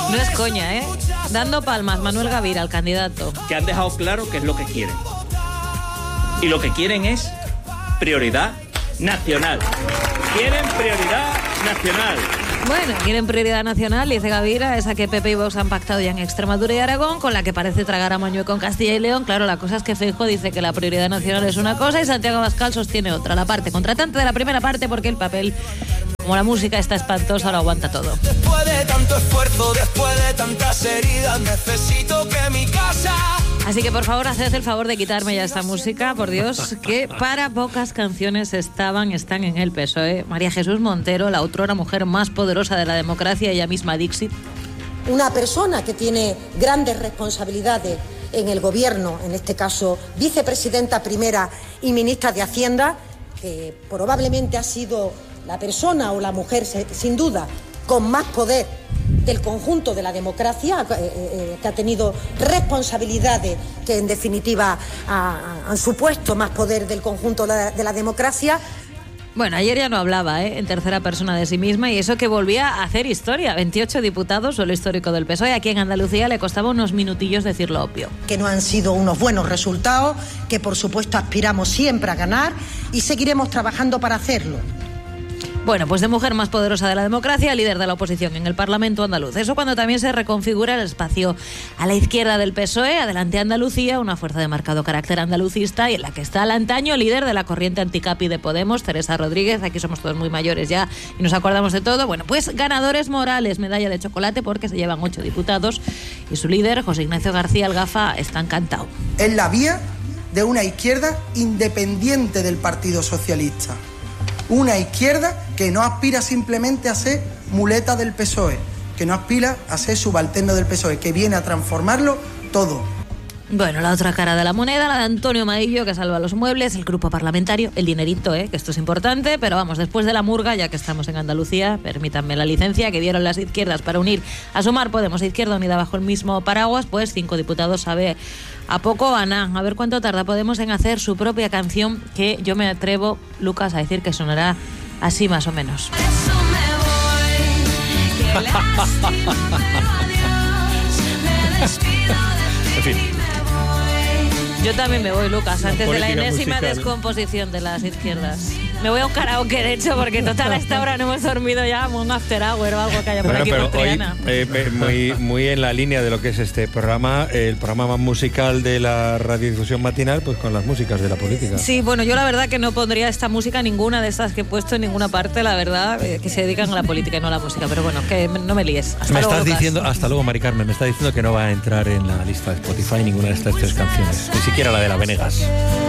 No es coña, ¿eh? Dando palmas, Manuel Gavira, el candidato. Que han dejado claro qué es lo que quieren. Y lo que quieren es prioridad nacional. Quieren prioridad nacional. Bueno, quieren prioridad nacional, dice Gavira, esa que PP y Vox han pactado ya en Extremadura y Aragón, con la que parece tragar a Mañueco en Castilla y León. Claro, la cosa es que Feijóo dice que la prioridad nacional es una cosa y Santiago Abascal sostiene otra. La parte contratante de la primera parte, porque el papel, como la música está espantosa, lo aguanta todo. Después de tanto esfuerzo, después de tantas heridas, necesito que mi casa... Así que por favor, haced el favor de quitarme ya esta música, por Dios, que para pocas canciones están en el PSOE. María Jesús Montero, la otrora mujer más poderosa de la democracia, ella misma Dixit. Una persona que tiene grandes responsabilidades en el gobierno, en este caso vicepresidenta primera y ministra de Hacienda, que probablemente ha sido la persona o la mujer, sin duda, con más poder del conjunto de la democracia, que ha tenido responsabilidades que en definitiva han supuesto más poder del conjunto de la democracia. Bueno, ayer ya no hablaba, en tercera persona de sí misma, y eso que volvía a hacer historia. 28 diputados, suelo histórico del PSOE. Aquí en Andalucía le costaba unos minutillos decir lo obvio. Que no han sido unos buenos resultados, que por supuesto aspiramos siempre a ganar y seguiremos trabajando para hacerlo. Bueno, pues de mujer más poderosa de la democracia, líder de la oposición en el Parlamento andaluz. Eso cuando también se reconfigura el espacio a la izquierda del PSOE, adelante Andalucía, una fuerza de marcado carácter andalucista y en la que está al antaño líder de la corriente anticapi de Podemos, Teresa Rodríguez. Aquí somos todos muy mayores ya y nos acordamos de todo. Bueno, pues ganadores morales, medalla de chocolate porque se llevan 8 diputados y su líder, José Ignacio García el Gafa, está encantado. Es la vía de una izquierda independiente del Partido Socialista. Una izquierda que no aspira simplemente a ser muleta del PSOE, que no aspira a ser subalterno del PSOE, que viene a transformarlo todo. Bueno, la otra cara de la moneda, la de Antonio Maillo, que salva los muebles, el grupo parlamentario, el dinerito, que esto es importante, pero vamos, después de la murga, ya que estamos en Andalucía, permítanme la licencia que dieron las izquierdas para unir a Sumar Podemos e Izquierda Unida bajo el mismo paraguas, pues 5 diputados sabe a poco Ana. A ver cuánto tarda Podemos en hacer su propia canción, que yo me atrevo, Lucas, a decir que sonará así más o menos. En fin. Yo también me voy, Lucas, antes de la enésima musical. Descomposición de las izquierdas. Me voy a un karaoke, de hecho, porque total a esta hora no hemos dormido ya, un after hour o algo que haya por aquí por Triana. Muy en la línea de lo que es este programa, el programa más musical de la radiodifusión matinal, pues con las músicas de la política. Sí, bueno, yo la verdad que no pondría esta música, ninguna de estas que he puesto en ninguna parte, la verdad, que se dedican a la política y no a la música. Pero bueno, que no me líes. Hasta luego, Lucas. Diciendo, hasta luego, Mari Carmen, me está diciendo que no va a entrar en la lista de Spotify ninguna de estas 3 canciones, ni siquiera la de la Venegas.